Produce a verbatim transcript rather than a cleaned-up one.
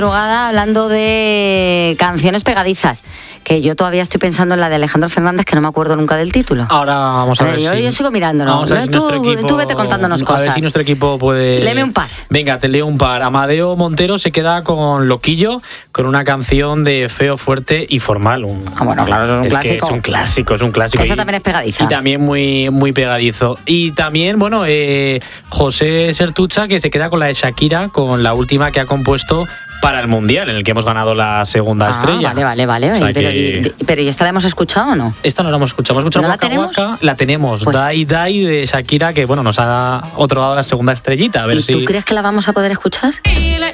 Madrugada hablando de canciones pegadizas, que yo todavía estoy pensando en la de Alejandro Fernández, que no me acuerdo nunca del título. Ahora vamos a, a ver, ver yo, si... yo sigo mirándolo. Vamos a ver si tú, equipo... tú vete contándonos cosas. A ver si nuestro equipo puede... Léeme un par. Venga, te leo un par. Amadeo Montero se queda con Loquillo, con una canción de Feo, Fuerte y Formal. Un... Ah, bueno, claro, es un es clásico. Que es un clásico, es un clásico. Esa y, también es pegadiza. Y también muy, muy pegadizo. Y también, bueno, eh, José Sertucha, que se queda con la de Shakira, con la última que ha compuesto para el Mundial, en el que hemos ganado la segunda ah, estrella. Vale, vale, vale. O sea pero, que... y, pero ¿y esta la hemos escuchado o no? Esta no la hemos escuchado. Hemos escuchado ¿No la Waka tenemos? Waka, la tenemos. Pues... Dai Dai de Shakira, que bueno, nos ha otorgado la segunda estrellita. A ver ¿Y si... tú crees que la vamos a poder escuchar?